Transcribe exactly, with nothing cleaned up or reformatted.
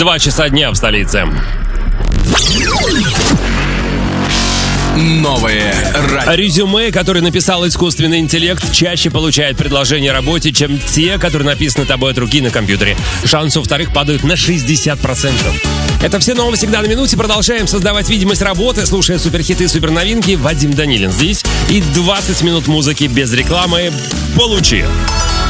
Два часа дня в столице. Новое радио. Резюме, которое написал искусственный интеллект, чаще получает предложение о работе, чем те, которые написаны тобой от руки на компьютере. Шансы у вторых падают на шестьдесят процентов. Это все новости всегда на минуте. Продолжаем создавать видимость работы, слушая суперхиты и суперновинки. Вадим Данилин здесь. И двадцать минут музыки без рекламы. Получи!